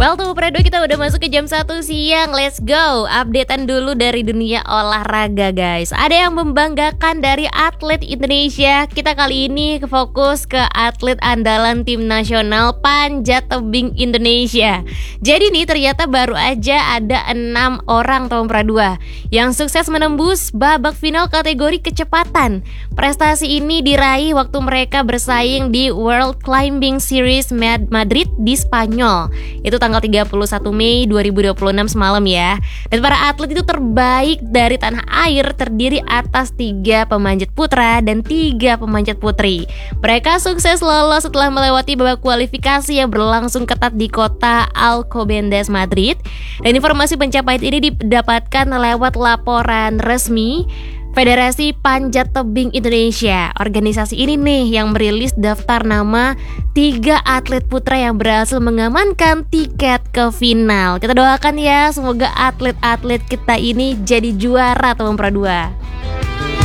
Well, tuh Prado, kita udah masuk ke jam 1 siang. Let's go. Updatean dulu dari dunia olahraga, guys. Ada yang membanggakan dari atlet Indonesia. Kita kali ini fokus ke atlet andalan tim nasional panjat tebing Indonesia. Jadi nih ternyata baru aja ada 6 orang tahun Pradua yang sukses menembus babak final kategori kecepatan. Prestasi ini diraih waktu mereka bersaing di World Climbing Series Madrid di Spanyol. Itu tanggal 31 Mei 2026 semalam ya. Dan para atlet itu terbaik dari tanah air terdiri atas 3 pemanjat putra dan 3 pemanjat putri. Mereka sukses lolos setelah melewati babak kualifikasi yang berlangsung ketat di kota Alcobendas, Madrid. Dan informasi pencapaian ini didapatkan lewat laporan resmi Federasi Panjat Tebing Indonesia. Organisasi ini nih yang merilis daftar nama 3 atlet putra yang berhasil mengamankan tiket ke final. Kita doakan ya, semoga atlet-atlet kita ini jadi juara tahun Pradua.